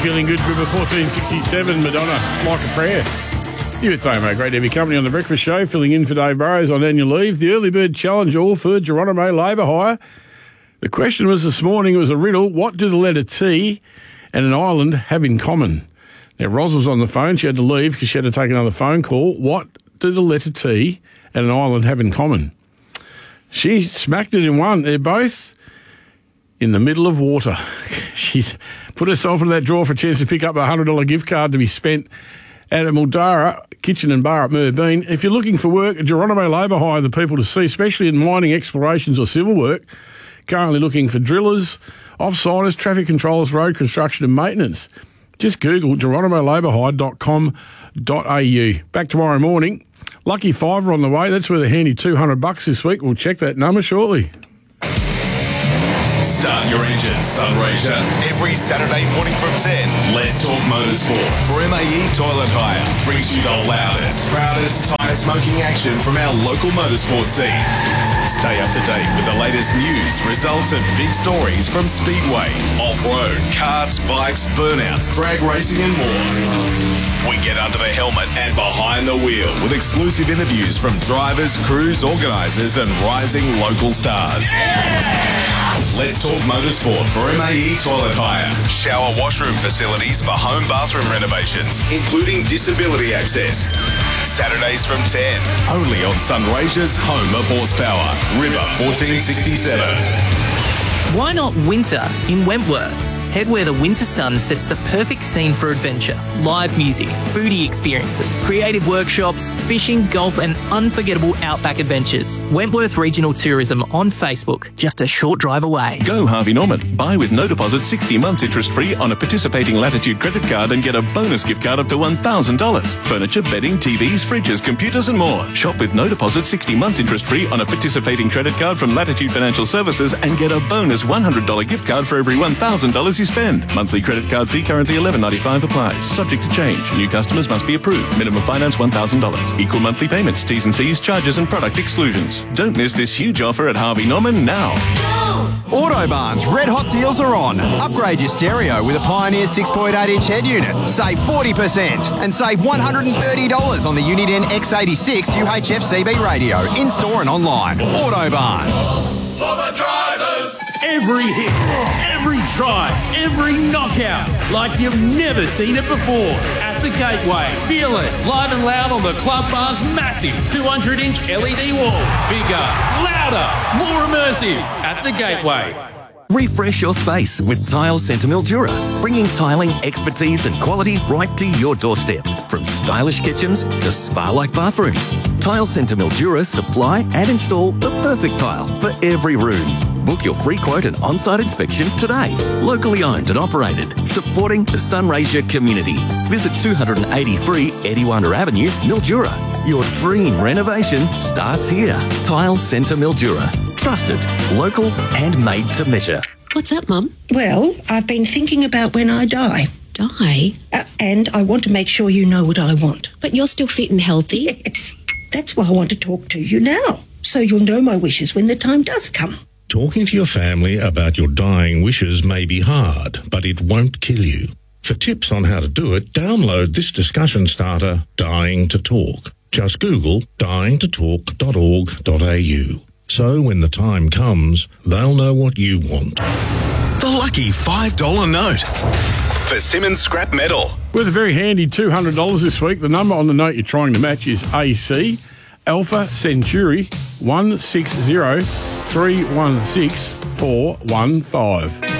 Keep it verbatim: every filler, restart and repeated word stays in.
Feeling good, River fourteen sixty-seven, Madonna, Like a Prayer. You it's mate. Great to have you company on The Breakfast Show, filling in for Dave Burrows on annual leave. The Early Bird Challenge, all for Geronimo Labour Hire. The question was this morning, it was a riddle. What do the letter T and an island have in common? Now, Ros was on the phone. She had to leave because she had to take another phone call. What do the letter T and an island have in common? She smacked it in one. They're both in the middle of water. She's put herself into that drawer for a chance to pick up a one hundred dollars gift card to be spent at a Muldara Kitchen and Bar at Merbean. If you're looking for work, Geronimo Labour Hire the people to see, especially in mining, explorations or civil work. Currently looking for drillers, off-siders, traffic controllers, road construction and maintenance. Just Google geronimo labour hire dot com dot a u. Back tomorrow morning. Lucky Fiver on the way. That's worth a handy two hundred bucks this week. We'll check that number shortly. Start your engines, Sunraysia. Every Saturday morning from ten, Let's Talk Motorsport for M A E Toilet Hire. Brings you the loudest, proudest tyre smoking action from our local motorsport scene. Stay up to date with the latest news, results and big stories from Speedway, off-road, karts, bikes, burnouts, drag racing and more. We get under the helmet and behind the wheel with exclusive interviews from drivers, crews, organisers and rising local stars. Let's Talk Motorsport for M A E Toilet Hire. Shower washroom facilities for home bathroom renovations, including disability access. Saturdays from ten, only on Sunraysia's home of horsepower, River fourteen sixty-seven. Why not winter in Wentworth? Head where the winter sun sets the perfect scene for adventure. Live music, foodie experiences, creative workshops, fishing, golf and unforgettable outback adventures. Wentworth Regional Tourism on Facebook, just a short drive away. Go Harvey Norman. Buy with no deposit sixty months interest-free on a participating Latitude credit card and get a bonus gift card up to one thousand dollars. Furniture, bedding, T Vs, fridges, computers and more. Shop with no deposit sixty months interest-free on a participating credit card from Latitude Financial Services and get a bonus one hundred dollars gift card for every one thousand dollars you spend. Monthly credit card fee currently eleven ninety-five applies. Subject to change. New customers must be approved. Minimum finance one thousand dollars. Equal monthly payments. T's and C's, charges and product exclusions. Don't miss this huge offer at Harvey Norman now. Autobarn's red hot deals are on. Upgrade your stereo with a Pioneer six point eight inch head unit. Save forty percent and save one hundred thirty dollars on the Uniden X eighty-six U H F C B radio, in-store and online. Autobarn. For the drivers. Every hit, every try, every knockout, like you've never seen it before. At the Gateway, feel it live and loud on the Club Bar's massive two hundred inch L E D wall. Bigger, louder, more immersive. At the Gateway. Refresh your space with Tile Centre Mildura, bringing tiling expertise and quality right to your doorstep. From stylish kitchens to spa-like bathrooms, Tile Centre Mildura supply and install the perfect tile for every room. Book your free quote and on-site inspection today. Locally owned and operated, supporting the Sunraysia community. Visit two eighty-three Ediwana Avenue, Mildura. Your dream renovation starts here. Tile Centre Mildura. Trusted, local and made to measure. What's up, Mum? Well, I've been thinking about when I die. Die? Uh, and I want to make sure you know what I want. But you're still fit and healthy. Yes. That's why I want to talk to you now, so you'll know my wishes when the time does come. Talking to your family about your dying wishes may be hard, but it won't kill you. For tips on how to do it, download this discussion starter, Dying to Talk. Just Google dying to talk dot org dot a u. So when the time comes, they'll know what you want. The lucky five dollar note for Simmons Scrap Metal. With a very handy two hundred dollars this week, the number on the note you're trying to match is A C Alpha Centauri one six zero three one six four one five.